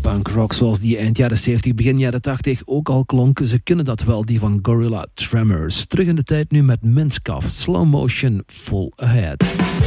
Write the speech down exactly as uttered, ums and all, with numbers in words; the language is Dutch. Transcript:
punk rock zoals die eind jaren zeventig, begin jaren tachtig ook al klonk. Ze kunnen dat wel, die van Gorilla Tremors. Terug in de tijd nu met Minskoff, Slow Motion, Full Ahead.